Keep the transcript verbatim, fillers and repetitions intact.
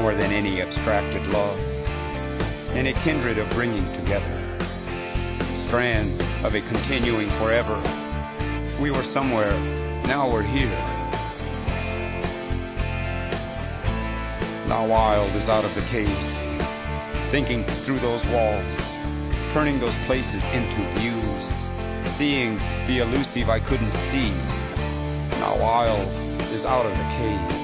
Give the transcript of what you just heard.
more than any abstracted love, and a kindred of bringing together, strands of a continuing forever. We were somewhere, now we're here. Now Wild is out of the cage, thinking through those walls, turning those places into views, seeing the elusive I couldn't see. Now Wild is out of the cage.